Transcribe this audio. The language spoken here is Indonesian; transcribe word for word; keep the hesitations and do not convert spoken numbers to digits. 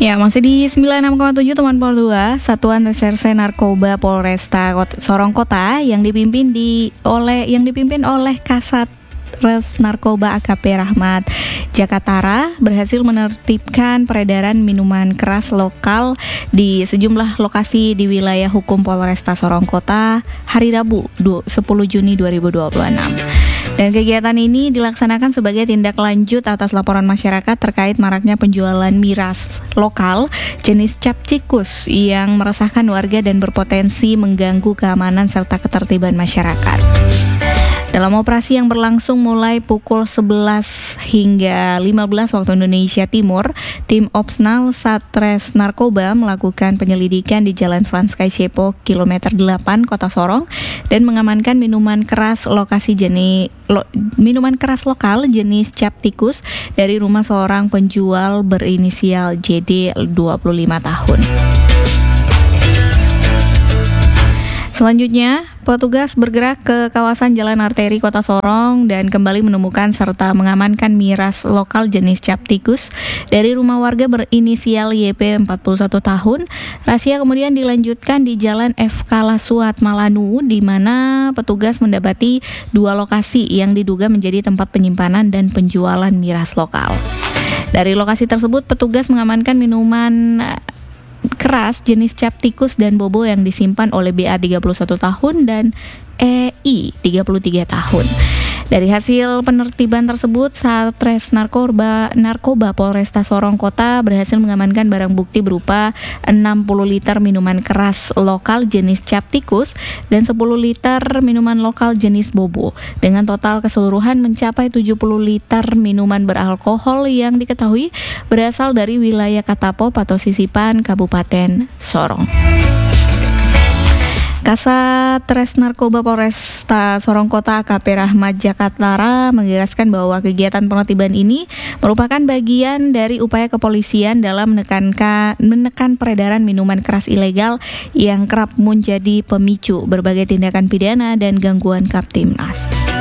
Ya, masih di sembilan puluh enam koma tujuh teman Pol dua, Satuan Reserse Narkoba Polresta Kot- Sorong Kota yang dipimpin di oleh yang dipimpin oleh Kasat Res Narkoba A K P Rahmat Jakatara berhasil menertibkan peredaran minuman keras lokal di sejumlah lokasi di wilayah hukum Polresta Sorong Kota hari Rabu sepuluh Juni dua ribu dua puluh enam. Dan kegiatan ini dilaksanakan sebagai tindak lanjut atas laporan masyarakat terkait maraknya penjualan miras lokal jenis capcicus yang meresahkan warga dan berpotensi mengganggu keamanan serta ketertiban masyarakat. Dalam operasi yang berlangsung mulai pukul sebelas hingga lima belas waktu Indonesia Timur, tim Opsnal Satres Narkoba melakukan penyelidikan di Jalan Frans Kaisiepo kilometer delapan Kota Sorong dan mengamankan minuman keras lokasi jenis lo, minuman keras lokal jenis capcicus dari rumah seorang penjual berinisial J D dua puluh lima tahun. Selanjutnya, petugas bergerak ke kawasan Jalan Arteri Kota Sorong dan kembali menemukan serta mengamankan miras lokal jenis capcicus dari rumah warga berinisial Y P empat puluh satu tahun. Razia kemudian dilanjutkan di Jalan F K Lasuat Malanu, di mana petugas mendapati dua lokasi yang diduga menjadi tempat penyimpanan dan penjualan miras lokal. Dari lokasi tersebut, petugas mengamankan minuman keras jenis capcicus dan bobo yang disimpan oleh B A tiga puluh satu tahun dan E I tiga puluh tiga tahun. Dari hasil penertiban tersebut, Satres Narkoba Narkoba Polresta Sorong Kota berhasil mengamankan barang bukti berupa enam puluh liter minuman keras lokal jenis capcicus dan sepuluh liter minuman lokal jenis bobo, dengan total keseluruhan mencapai tujuh puluh liter minuman beralkohol yang diketahui berasal dari wilayah Katapop atau Sisipan, Kabupaten Sorong. Kasat Res Narkoba Polresta Sorong Kota A K P Rahmat Jakatara menjelaskan bahwa kegiatan penertiban ini merupakan bagian dari upaya kepolisian dalam menekan, menekan peredaran minuman keras ilegal yang kerap menjadi pemicu berbagai tindakan pidana dan gangguan Kamtibnas.